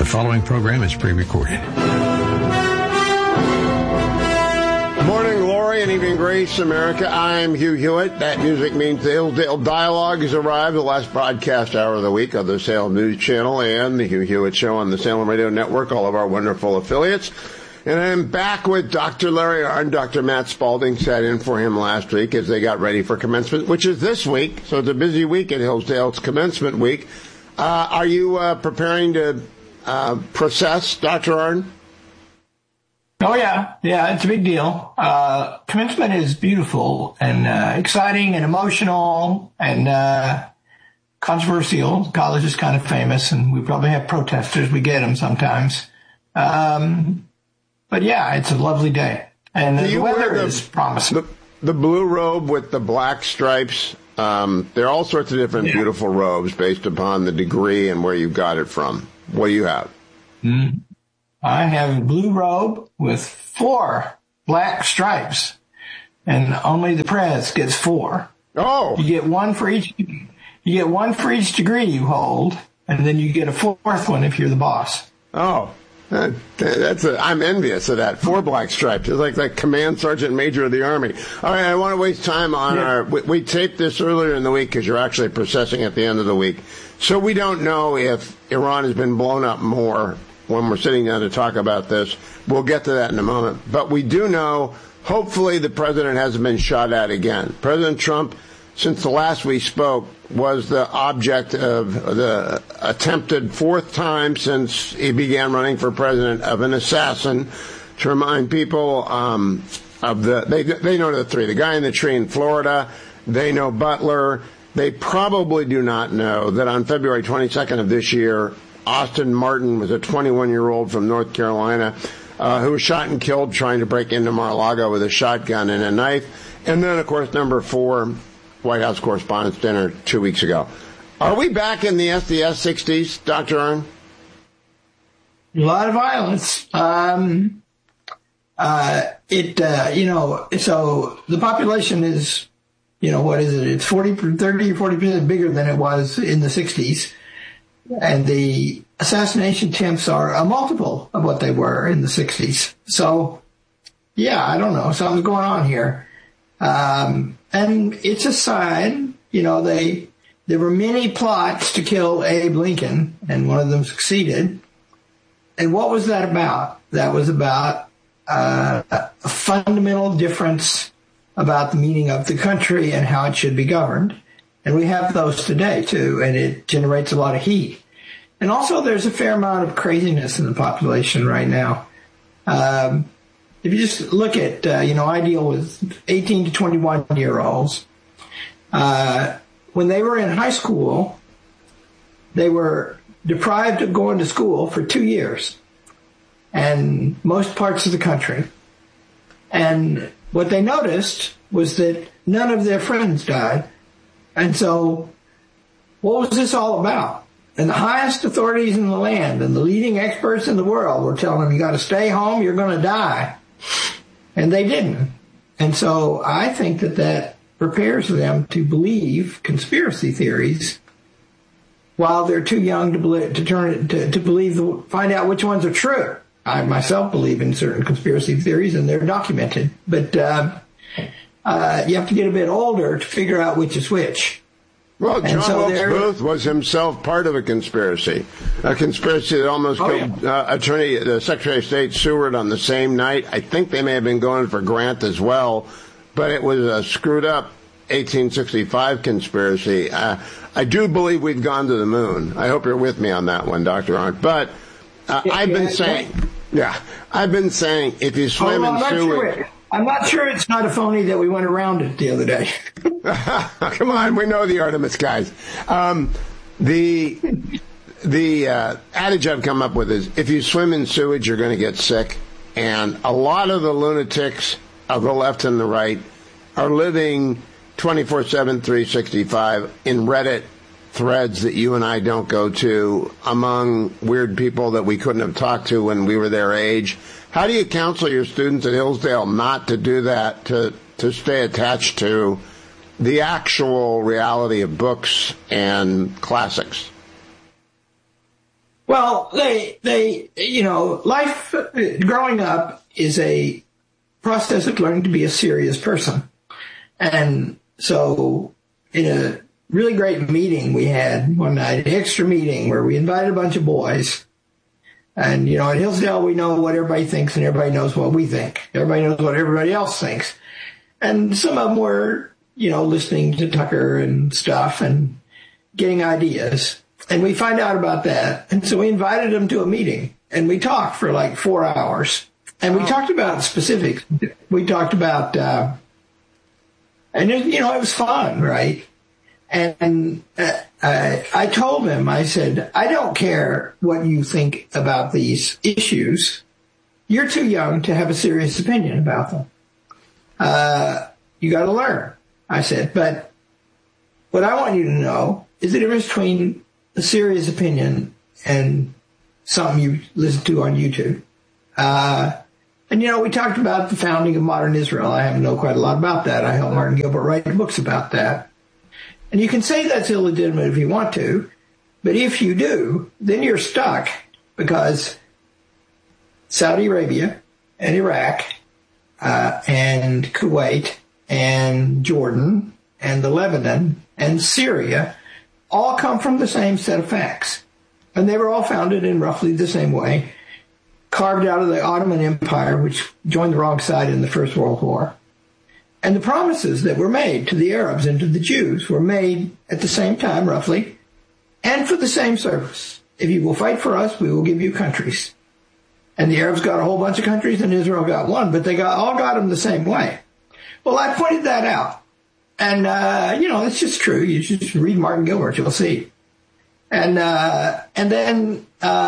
The following program is pre-recorded. Morning glory and evening grace, America. I'm Hugh Hewitt. That music means the Hillsdale Dialogue has arrived, the last broadcast hour of the week of the Salem News Channel and the Hugh Hewitt Show on the Salem Radio Network, all of our wonderful affiliates. And I'm back with Dr. Larry Arnn. Dr. Matt Spalding sat in for him last week as they got ready for commencement, which is this week. So it's a busy week at Hillsdale. It's commencement week. Are you preparing to process, Dr. Arnn? Oh, yeah. Yeah, it's a big deal. Commencement is beautiful and exciting and emotional and controversial. College is kind of famous, and we probably have protesters. We get them sometimes. But, yeah, it's a lovely day. And the weather is promising. The blue robe with the black stripes, there are all sorts of different beautiful robes based upon the degree and where you got it from. What do you have? I have a blue robe with 4 black stripes, and only the press gets 4. Oh, you get one for each. You get one for each degree you hold, and then you get a 4th one if you're the boss. Oh, I'm envious of that. 4 black stripes. It's like that command sergeant major of the Army. All right, I want to waste time on we taped this earlier in the week because you're actually processing at the end of the week. So we don't know if Iran has been blown up more when we're sitting down to talk about this. We'll get to that in a moment. But we do know, hopefully, the president hasn't been shot at again. President Trump, since the last we spoke, was the object of the attempted 4th time since he began running for president of an assassin. To remind people they know the 3. The guy in the tree in Florida, they know Butler. They probably do not know that on February 22nd of this year, Austin Martin was a 21-year-old from North Carolina who was shot and killed trying to break into Mar-a-Lago with a shotgun and a knife. And then, of course, number 4, White House Correspondents' Dinner 2 weeks ago. Are we back in the SDS 60s, Dr. Arnn? A lot of violence. So the population is, what is it? It's 40% bigger than it was in the 60s. And the assassination attempts are a multiple of what they were in the 60s. So, yeah, I don't know. Something's going on here. And it's a sign, there were many plots to kill Abe Lincoln, and one of them succeeded. And what was that about? That was about a fundamental difference about the meaning of the country and how it should be governed. And we have those today, too, and it generates a lot of heat. And also there's a fair amount of craziness in the population right now. If you just look at, I deal with 18 to 21-year-olds. When they were in high school, they were deprived of going to school for 2 years in most parts of the country. And what they noticed was that none of their friends died. And so what was this all about? And the highest authorities in the land and the leading experts in the world were telling them, you got to stay home, you're going to die. And they didn't. And so I think that prepares them to believe conspiracy theories while they're too young to find out which ones are true. I myself believe in certain conspiracy theories, and they're documented. But you have to get a bit older to figure out which is which. Well, John Wilkes Booth was himself part of a conspiracy that almost killed the Secretary of State Seward on the same night. I think they may have been going for Grant as well, but it was a screwed up 1865 conspiracy. I do believe we've gone to the moon. I hope you're with me on that one, Dr. Arnn. But I've been saying if you swim in sewage... I'm not sure it's not a phony that we went around it the other day. Come on, we know the Artemis guys. The adage I've come up with is, if you swim in sewage, you're going to get sick. And a lot of the lunatics of the left and the right are living 24/7, 365 in Reddit threads that you and I don't go to, among weird people that we couldn't have talked to when we were their age. How do you counsel your students at Hillsdale not to do that, to stay attached to the actual reality of books and classics? Well, life, growing up is a process of learning to be a serious person. And so in a really great meeting we had one night, an extra meeting where we invited a bunch of boys. And, at Hillsdale, we know what everybody thinks and everybody knows what we think. Everybody knows what everybody else thinks. And some of them were, listening to Tucker and stuff and getting ideas. And we find out about that. And so we invited them to a meeting and we talked for like 4 hours. And we talked about specifics. We talked about, it was fun, right? And I told him, I said, I don't care what you think about these issues. You're too young to have a serious opinion about them. You got to learn, I said. But what I want you to know is the difference between a serious opinion and something you listen to on YouTube. And we talked about the founding of modern Israel. I happen to know quite a lot about that. I helped Martin Gilbert write books about that. And you can say that's illegitimate if you want to, but if you do, then you're stuck because Saudi Arabia and Iraq and Kuwait and Jordan and the Lebanon and Syria all come from the same set of facts. And they were all founded in roughly the same way, carved out of the Ottoman Empire, which joined the wrong side in the First World War. And the promises that were made to the Arabs and to the Jews were made at the same time, roughly, and for the same service. If you will fight for us, we will give you countries. And the Arabs got a whole bunch of countries and Israel got one, but they all got them the same way. Well, I pointed that out. And, it's just true. You should just read Martin Gilbert, you'll see. And then,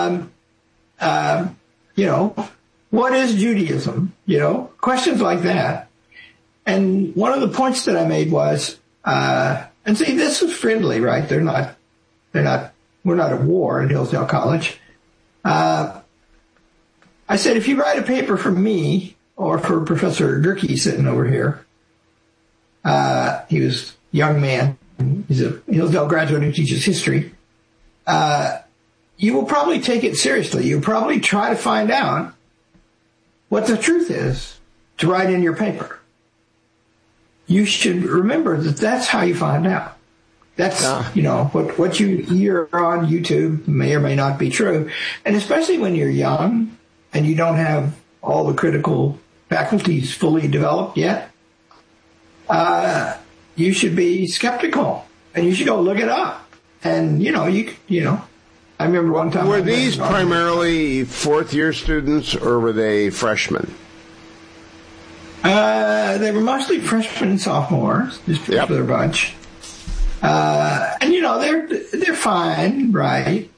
what is Judaism? Questions like that. And one of the points that I made was, and see, this was friendly, right? We're not at war at Hillsdale College. I said, if you write a paper for me or for Professor Gerke sitting over here, he was a young man. He's a Hillsdale graduate who teaches history. You will probably take it seriously. You'll probably try to find out what the truth is to write in your paper. You should remember that that's how you find out. That's, what you hear on YouTube may or may not be true. And especially when you're young and you don't have all the critical faculties fully developed yet, you should be skeptical and you should go look it up. And, I remember one time. Were these primarily fourth-year students or were they freshmen? They were mostly freshmen and sophomores, this particular bunch. And, they're fine, right?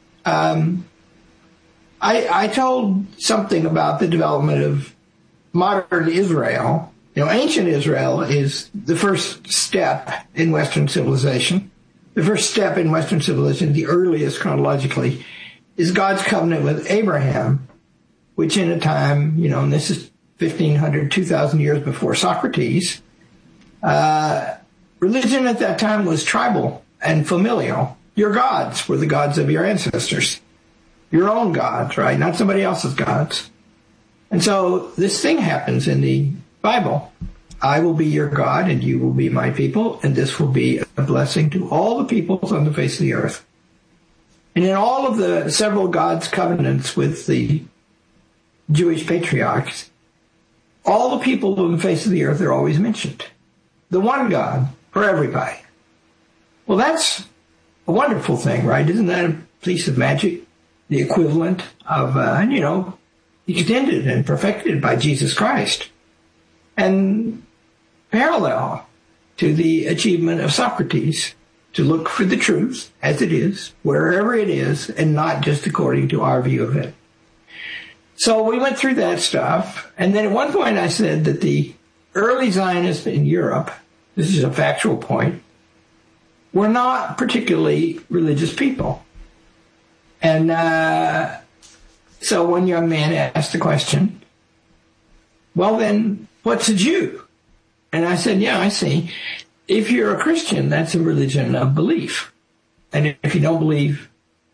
I told something about the development of modern Israel. Ancient Israel is the first step in Western civilization. The first step in Western civilization, the earliest chronologically, is God's covenant with Abraham, which in a time, and this is 1,500, 2,000 years before Socrates, religion at that time was tribal and familial. Your gods were the gods of your ancestors. Your own gods, right? Not somebody else's gods. And so this thing happens in the Bible. I will be your God and you will be my people, and this will be a blessing to all the peoples on the face of the earth. And in all of the several God's covenants with the Jewish patriarchs, all the people on the face of the earth are always mentioned. The one God for everybody. Well, that's a wonderful thing, right? Isn't that a piece of magic? The equivalent of, extended and perfected by Jesus Christ. And parallel to the achievement of Socrates to look for the truth as it is, wherever it is, and not just according to our view of it. So we went through that stuff. And then at one point I said that the early Zionists in Europe, this is a factual point, were not particularly religious people. And so one young man asked the question, well then, what's a Jew? And I said, yeah, I see. If you're a Christian, that's a religion of belief. And if you don't believe,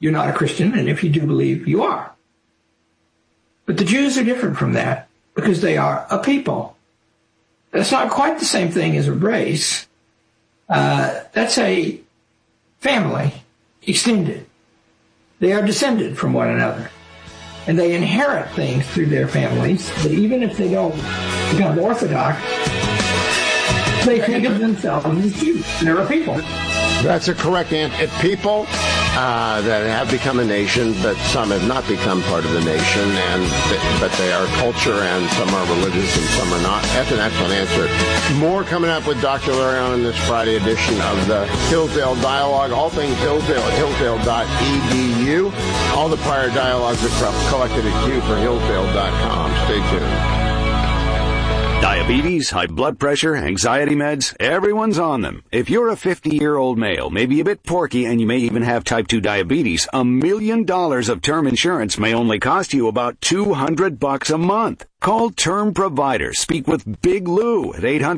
you're not a Christian, and if you do believe, you are. But the Jews are different from that because they are a people. That's not quite the same thing as a race. That's a family extended. They are descended from one another. And they inherit things through their families, but even if they don't become Orthodox, they think of themselves as Jews. They're a people. That's a correct answer. People that have become a nation, but some have not become part of the nation, but they are culture, and some are religious and some are not. That's an excellent answer. More coming up with Dr. Larry on this Friday edition of the Hillsdale Dialogue. All things Hillsdale at hillsdale.edu. All the prior dialogues are collected at Q4Hillsdale.com. Stay tuned. Diabetes, high blood pressure, anxiety meds, everyone's on them. If you're a 50-year-old male, maybe a bit porky, and you may even have type 2 diabetes, $1 million of term insurance may only cost you about $200 a month. Call Term Provider. Speak with Big Lou at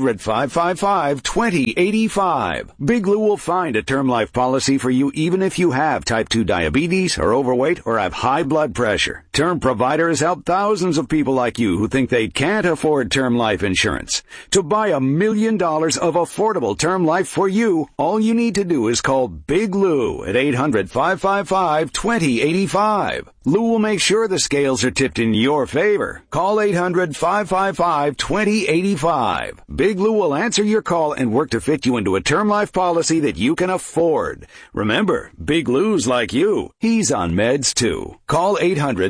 800-555-2085. Big Lou will find a term life policy for you even if you have type 2 diabetes, are overweight, or have high blood pressure. Term Provider has helped thousands of people like you who think they can't afford term life insurance. To buy $1 million of affordable term life for you, all you need to do is call Big Lou at 800-555-2085. Lou will make sure the scales are tipped in your favor. Call 800-555-2085. Big Lou will answer your call and work to fit you into a term life policy that you can afford. Remember, Big Lou's like you. He's on meds too. Call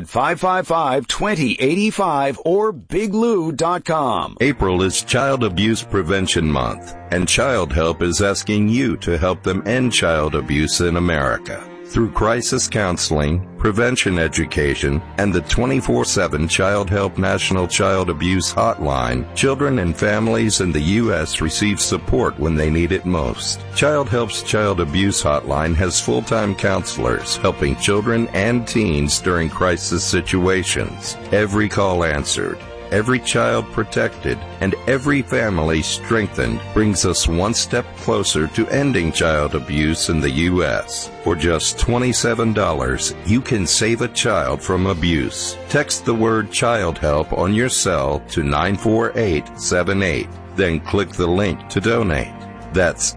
800-555-2085 or biglou.com. April is Child Abuse Prevention Month, and Child Help is asking you to help them end child abuse in America. Through crisis counseling, prevention education, and the 24/7 Child Help National Child Abuse Hotline, children and families in the U.S. receive support when they need it most. Child Help's Child Abuse Hotline has full-time counselors helping children and teens during crisis situations. Every call answered, every child protected, and every family strengthened brings us one step closer to ending child abuse in the U.S. For just $27, you can save a child from abuse. Text the word Child Help on your cell to 94878. Then click the link to donate. That's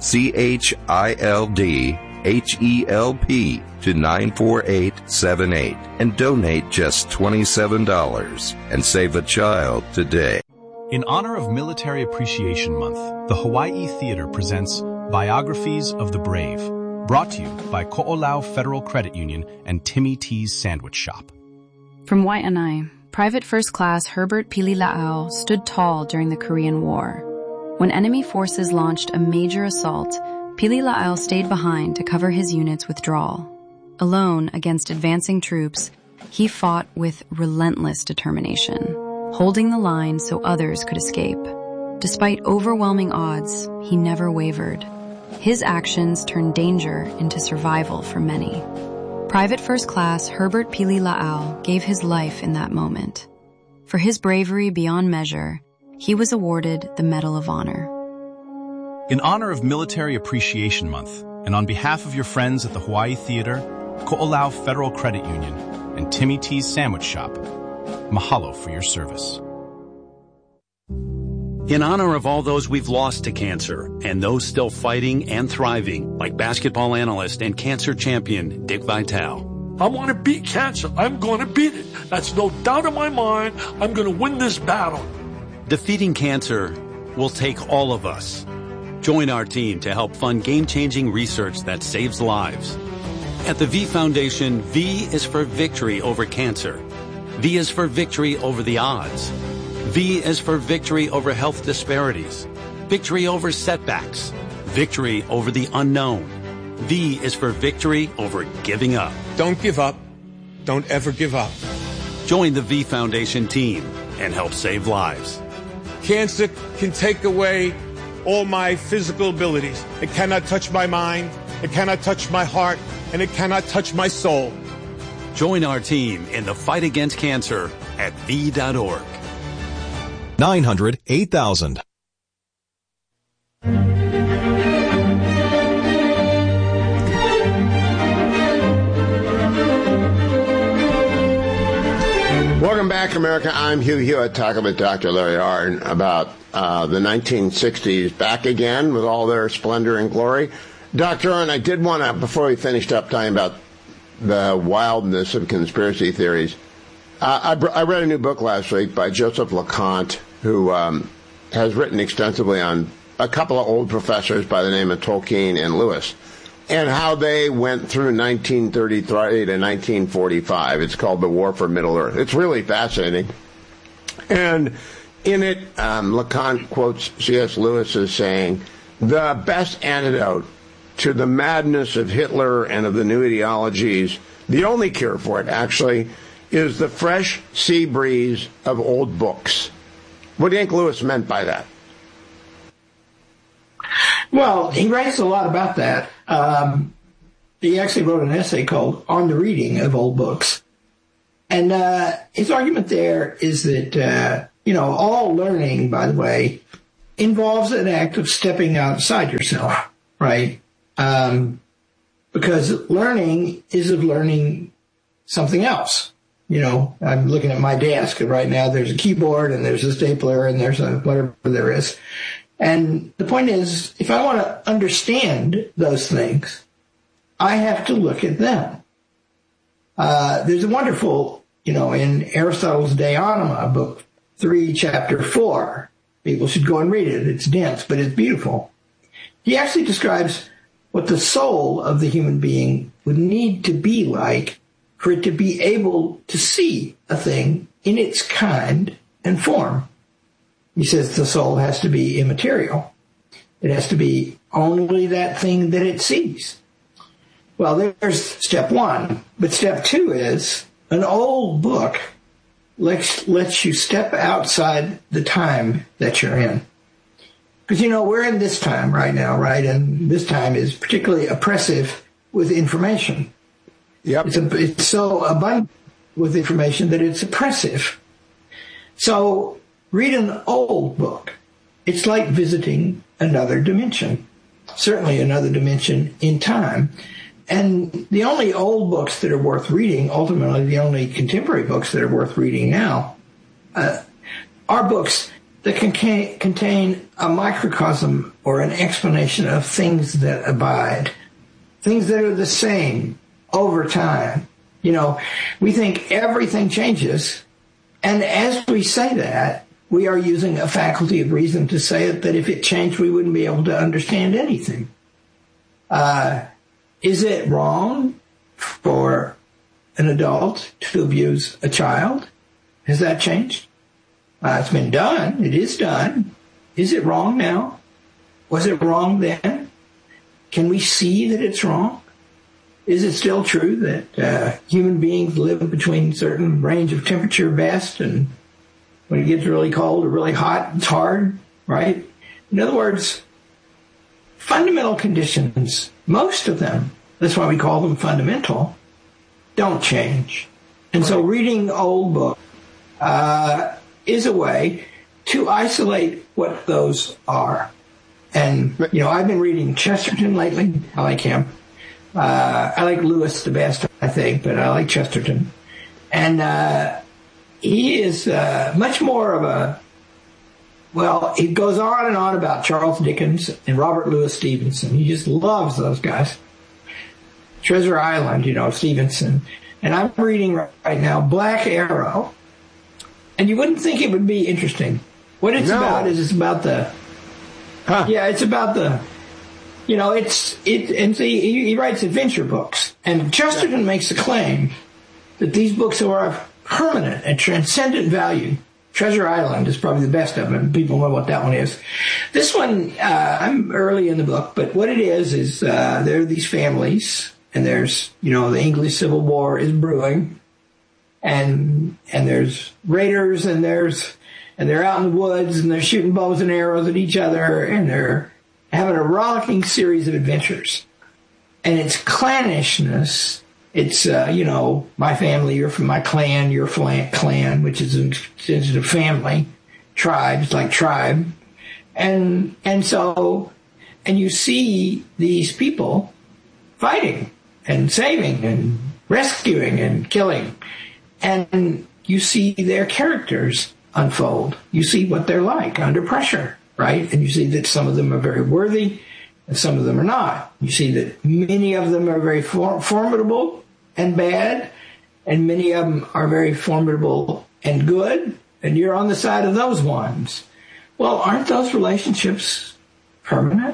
CHILDHELP to 94878 and donate just $27 and save a child today. In honor of Military Appreciation Month, the Hawaii Theater presents Biographies of the Brave, brought to you by Ko'olau Federal Credit Union and Timmy T's Sandwich Shop. From Waianae, Private First Class Herbert Pilila'au stood tall during the Korean War. When enemy forces launched a major assault, Pilila'au stayed behind to cover his unit's withdrawal. Alone against advancing troops, he fought with relentless determination, holding the line so others could escape. Despite overwhelming odds, he never wavered. His actions turned danger into survival for many. Private First Class Herbert Pilila'au gave his life in that moment. For his bravery beyond measure, he was awarded the Medal of Honor. In honor of Military Appreciation Month, and on behalf of your friends at the Hawaii Theater, Ko'olau Federal Credit Union, and Timmy T's Sandwich Shop, mahalo for your service. In honor of all those we've lost to cancer and those still fighting and thriving, like basketball analyst and cancer champion Dick Vitale. I want to beat cancer. I'm going to beat it. That's no doubt in my mind. I'm going to win this battle. Defeating cancer will take all of us. Join our team to help fund game-changing research that saves lives. At the V Foundation, V is for victory over cancer. V is for victory over the odds. V is for victory over health disparities, victory over setbacks, victory over the unknown. V is for victory over giving up. Don't give up. Don't ever give up. Join the V Foundation team and help save lives. Cancer can take away all my physical abilities. It cannot touch my mind. It cannot touch my heart. And it cannot touch my soul. Join our team in the fight against cancer at V.org. 900-8000. Welcome back, America. I'm Hugh Hewitt, talking with Dr. Larry Arnn about the 1960s back again with all their splendor and glory. Dr. Arnn, I did want to, before we finished up talking about the wildness of conspiracy theories, I read a new book last week by Joseph LeConte, who has written extensively on a couple of old professors by the name of Tolkien and Lewis, and how they went through 1933 to 1945. It's called The War for Middle-earth. It's really fascinating. And in it, LeConte quotes C.S. Lewis as saying, the best antidote to the madness of Hitler and of the new ideologies, the only cure for it, actually, is the fresh sea breeze of old books. What do you think Lewis meant by that? Well, he writes a lot about that. He actually wrote an essay called On the Reading of Old Books. And his argument there is that, all learning, by the way, involves an act of stepping outside yourself, right? Because learning is of learning something else. I'm looking at my desk, and right now there's a keyboard, and there's a stapler, and there's a whatever there is. And the point is, if I want to understand those things, I have to look at them. There's a wonderful, in Aristotle's De Anima, book 3, chapter 4. People should go and read it. It's dense, but it's beautiful. He actually describes what the soul of the human being would need to be like for it to be able to see a thing in its kind and form. He says the soul has to be immaterial. It has to be only that thing that it sees. Well, there's step one. But step two is an old book lets you step outside the time that you're in. Because, we're in this time right now, right? And this time is particularly oppressive with information. Yep. It's so abundant with information that it's oppressive. So read an old book. It's like visiting another dimension, certainly another dimension in time. And the only old books that are worth reading, ultimately the only contemporary books that are worth reading now, are books that can contain a microcosm or an explanation of things that abide, things that are the same over time. We think everything changes, and as we say that, we are using a faculty of reason to say that if it changed, we wouldn't be able to understand anything. Is it wrong for an adult to abuse a child? Has that changed? It's been done. It is done. Is it wrong now? Was it wrong then? Can we see that it's wrong? Is it still true that human beings live between a certain range of temperature best, and when it gets really cold or really hot, it's hard, right? In other words, fundamental conditions, most of them, that's why we call them fundamental, don't change. And so reading old books is a way to isolate what those are. And, I've been reading Chesterton lately. I like him. I like Lewis the best, I think, but I like Chesterton. And he is much more of he goes on and on about Charles Dickens and Robert Louis Stevenson. He just loves those guys. Treasure Island, Stevenson. And I'm reading right now Black Arrow. And you wouldn't think it would be interesting. What it's about is it's about the... it's about the... and see, he writes adventure books. And Chesterton makes the claim that these books are of permanent and transcendent value. Treasure Island is probably the best of them. People know what that one is. This one, I'm early in the book, but what it is there are these families, and there's, the English Civil War is brewing, and there's raiders, and they're out in the woods, and they're shooting bows and arrows at each other, and they're having a rollicking series of adventures. And it's clannishness. It's, my family, you're from my clan, your clan, which is an extension of family, tribes, like tribe. And you see these people fighting and saving and rescuing and killing. And, you see their characters unfold. You see what they're like under pressure, right? And you see that some of them are very worthy and some of them are not. You see that many of them are very formidable and bad, and many of them are very formidable and good, and you're on the side of those ones. Well, aren't those relationships permanent?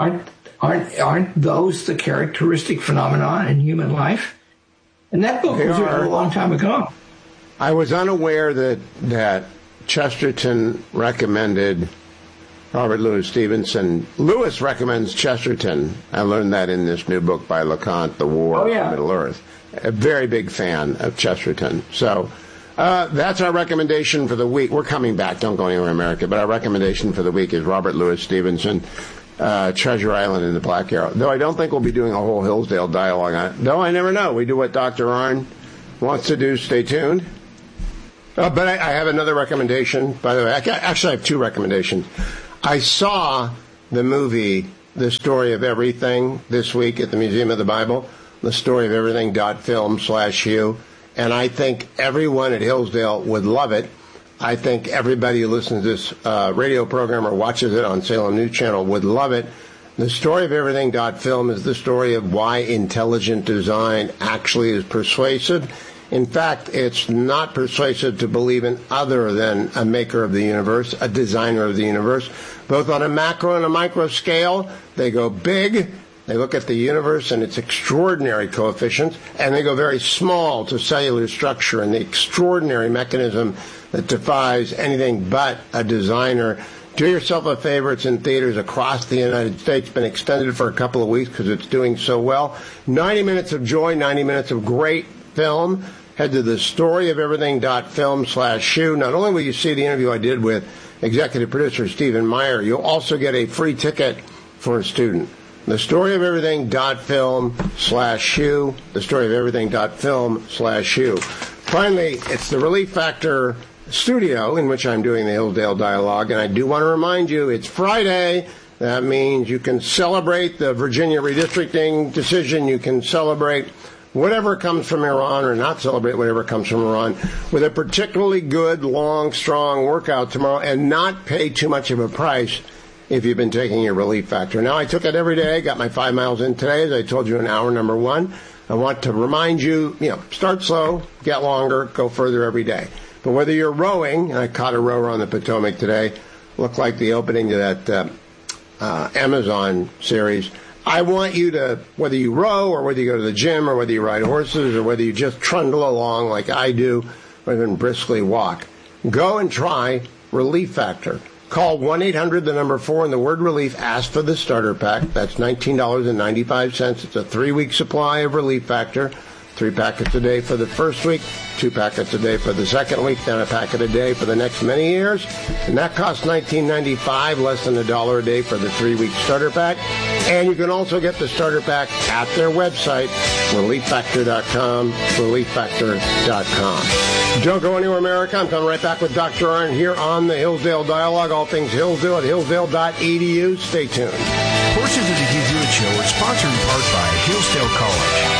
Aren't those the characteristic phenomenon in human life? And that book was written a long time ago. I was unaware that Chesterton recommended Robert Louis Stevenson. Lewis recommends Chesterton. I learned that in this new book by LeConte, The War of Middle Earth. A very big fan of Chesterton. So that's our recommendation for the week. We're coming back. Don't go anywhere, America. But our recommendation for the week is Robert Louis Stevenson, Treasure Island and the Black Arrow. Though I don't think we'll be doing a whole Hillsdale dialogue on it. Though I never know. We do what Dr. Arnn wants to do. Stay tuned. But I have another recommendation. By the way, actually I have two recommendations. I saw the movie The Story of Everything this week at the Museum of the Bible. The Story of Everything.film/Hugh. And I think everyone at Hillsdale would love it. I think everybody who listens to this radio program or watches it on Salem News Channel would love it. The Story of Everything.film is the story of why intelligent design actually is persuasive. In fact, it's not persuasive to believe in other than a maker of the universe, a designer of the universe. Both on a macro and a micro scale, they go big. They look at the universe and its extraordinary coefficients, and they go very small to cellular structure and the extraordinary mechanism that defies anything but a designer. Do yourself a favor. It's in theaters across the United States. Been extended for a couple of weeks because it's doing so well. 90 minutes of joy, 90 minutes of great film. Head to the storyofelything.film/Hugh. Not only will you see the interview I did with executive producer Stephen Meyer, you'll also get a free ticket for a student. The storyofelything.film/Hugh. The storyofelything.film/Hugh. Finally, it's the Relief Factor studio in which I'm doing the Hillsdale Dialogue, and I do want to remind you it's Friday. That means you can celebrate the Virginia redistricting decision. You can celebrate whatever comes from Iran, or not celebrate whatever comes from Iran, with a particularly good, long, strong workout tomorrow, and not pay too much of a price if you've been taking your Relief Factor. Now, I took it every day, got my 5 miles in today, as I told you in hour number 1. I want to remind you, start slow, get longer, go further every day. But whether you're rowing, and I caught a rower on the Potomac today, looked like the opening to that Amazon series, I want you to, whether you row or whether you go to the gym or whether you ride horses or whether you just trundle along like I do or even briskly walk, go and try Relief Factor. Call 1-800, the number 4, and the word relief. Ask for the starter pack. That's $19.95. It's a 3-week supply of Relief Factor. 3 packets a day for the first week, 2 packets a day for the second week, then a packet a day for the next many years. And that costs $19.95, less than $1 a day for the 3-week starter pack. And you can also get the starter pack at their website, ReliefFactor.com, ReliefFactor.com. Don't go anywhere, America. I'm coming right back with Dr. Arnn here on the Hillsdale Dialogue. All things Hillsdale at hillsdale.edu. Stay tuned. Portions of the Hugh Hewitt Show are sponsored in part by Hillsdale College.